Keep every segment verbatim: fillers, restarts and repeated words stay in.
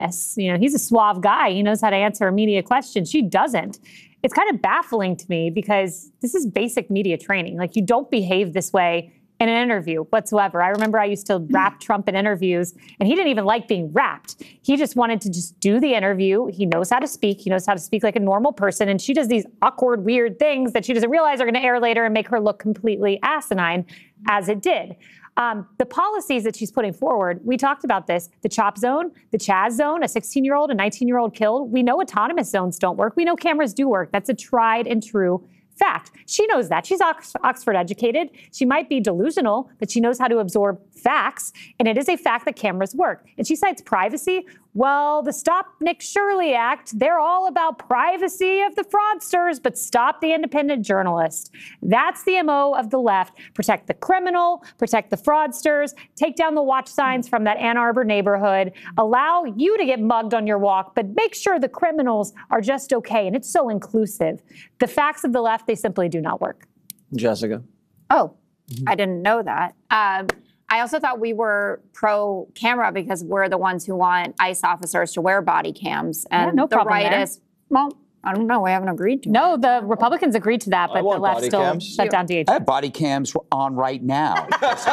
You know, he's a suave guy. He knows how to answer a media question. She doesn't. It's kind of baffling to me because this is basic media training. Like, you don't behave this way in an interview whatsoever. I remember I used to rap Trump in interviews, and he didn't even like being rapped. He just wanted to just do the interview. He knows how to speak. He knows how to speak like a normal person. And she does these awkward, weird things that she doesn't realize are going to air later and make her look completely asinine, as it did. Um, the policies that she's putting forward, we talked about this, the CHOP zone, the Chaz zone, a sixteen-year-old, a nineteen-year-old killed. We know autonomous zones don't work. We know cameras do work. That's a tried and true fact. She knows that. She's Ox- Oxford educated. She might be delusional, but she knows how to absorb facts. And it is a fact that cameras work. And she cites privacy. Well, the Stop Nick Shirley Act, they're all about privacy of the fraudsters, but stop the independent journalist. That's the M O of the left. Protect the criminal, protect the fraudsters, take down the watch signs from that Ann Arbor neighborhood, allow you to get mugged on your walk, but make sure the criminals are just okay. And it's so inclusive. The facts of the left, they simply do not work. Jessica. Oh, mm-hmm. I didn't know that. Um, I also thought we were pro-camera because we're the ones who want ICE officers to wear body cams. And yeah, no the problem right there. is, well, I don't know. We haven't agreed to No, it. the Republicans agreed to that, but the left still cams. shut down D H S. I have body cams on right now.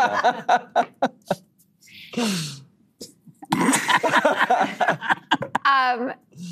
um,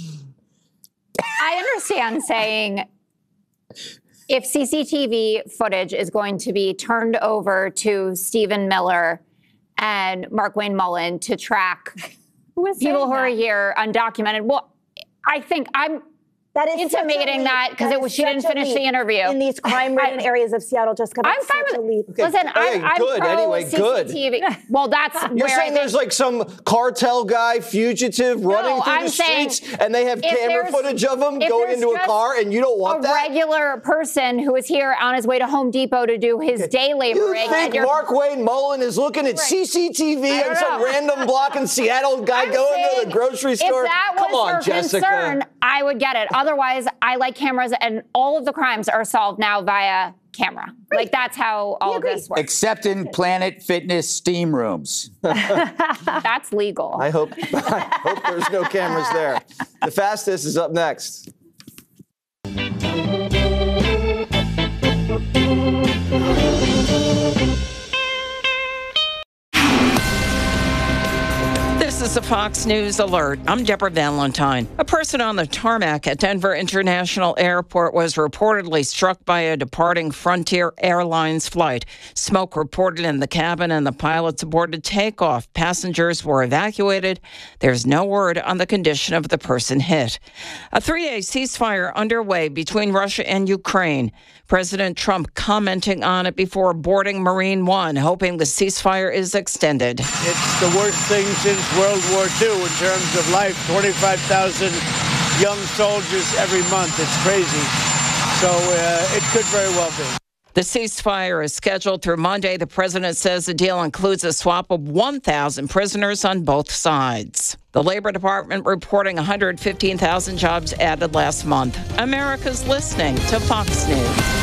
I understand saying if C C T V footage is going to be turned over to Stephen Miller and Markwayne Mullin to track who is people who that? are here undocumented, well, I think I'm That is intimating that because it was she didn't finish the interview in these crime-ridden areas of Seattle. Jessica, I'm fine with it. Okay. Listen, Okay, I'm, I'm good. pro Anyway, C C T V. good. Well, that's You're where saying I there's think, like some cartel guy, fugitive, No, running through I'm the saying streets, and they have if camera there's- footage of him if going there's into a just car, and you don't want a that? regular person who is here on his way to Home Depot to do his day You laboring. think Markwayne Mullin is looking at Right. C C T V I don't and some know. random block in Seattle guy I'm going to saying the grocery store? If that was Come on, her Jessica. concern, I would get it. Otherwise, I like cameras, and all of the crimes are solved now via camera. Right. Like, that's how all of this works. Except in Planet Fitness steam rooms. That's legal. I hope, I hope there's no cameras there. The Fastest is up next. This is a Fox News alert. I'm Deborah Valentine. A person on the tarmac at Denver International Airport was reportedly struck by a departing Frontier Airlines flight. Smoke reported in the cabin and the pilots aborted takeoff. Passengers were evacuated. There's no word on the condition of the person hit. A three-day ceasefire underway between Russia and Ukraine. President Trump commenting on it before boarding Marine One, hoping the ceasefire is extended. It's the worst thing since World War Two in terms of life. twenty-five thousand young soldiers every month. It's crazy. So uh, it could very well be. The ceasefire is scheduled through Monday. The president says the deal includes a swap of one thousand prisoners on both sides. The Labor Department reporting one hundred fifteen thousand jobs added last month. America's listening to Fox News.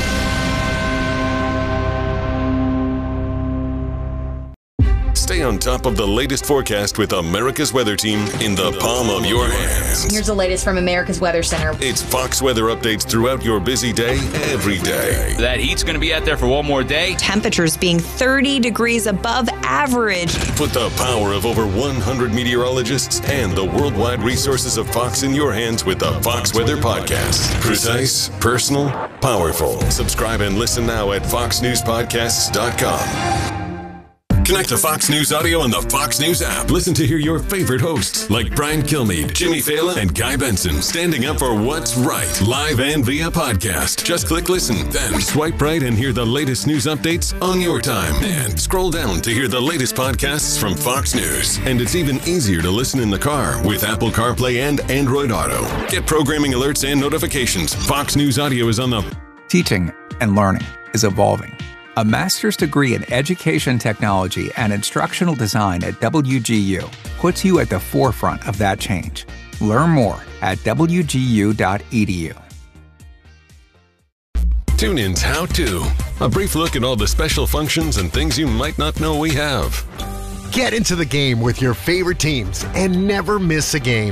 Stay on top of the latest forecast with America's Weather Team in the palm of your hands. Here's the latest from America's Weather Center. It's Fox weather updates throughout your busy day, every day. That heat's going to be out there for one more day. Temperatures being thirty degrees above average. Put the power of over one hundred meteorologists and the worldwide resources of Fox in your hands with the Fox Weather Podcast. Precise, personal, powerful. Subscribe and listen now at fox news podcasts dot com. Connect to Fox News Audio on the Fox News app. Listen to hear your favorite hosts like Brian Kilmeade, Jimmy Fallon, and Guy Benson standing up for what's right, live and via podcast. Just click listen, then swipe right and hear the latest news updates on your time. And scroll down to hear the latest podcasts from Fox News. And it's even easier to listen in the car with Apple CarPlay and Android Auto. Get programming alerts and notifications. Fox News Audio is on the... Teaching and learning is evolving. A master's degree in education technology and instructional design at W G U puts you at the forefront of that change. Learn more at w g u dot e d u. TuneIn's How To. A brief look at all the special functions and things you might not know we have. Get into the game with your favorite teams and never miss a game.